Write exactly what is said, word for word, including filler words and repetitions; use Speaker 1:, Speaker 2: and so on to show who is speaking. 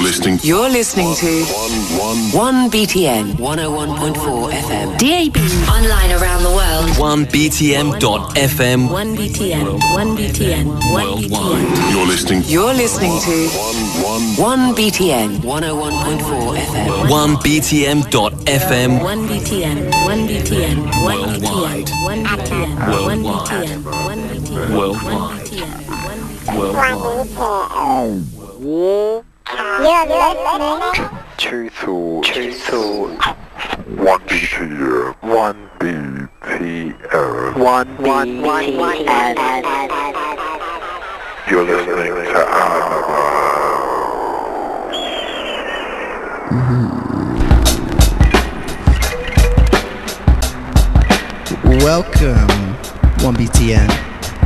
Speaker 1: listening.
Speaker 2: You're listening to
Speaker 1: One, one,
Speaker 2: one B T N one oh one point four F M. D A B.
Speaker 3: Online around the world.
Speaker 4: one B T M dot F M.
Speaker 3: one B T N. one B T N. one B T N.
Speaker 1: You're listening.
Speaker 2: You're listening to
Speaker 1: One,
Speaker 2: one B T N one oh one point four F M.
Speaker 4: one B T M dot F M.
Speaker 3: one B T N. one B T N. one B T N. one B T N. one B T N. one B T N.
Speaker 4: Worldwide.
Speaker 5: Worldwide. You're listening
Speaker 6: Two thoughts. Two thoughts.
Speaker 7: One B T M. One B T M.
Speaker 6: One one one one.
Speaker 7: You're listening to Animal.
Speaker 8: Welcome, one B T N.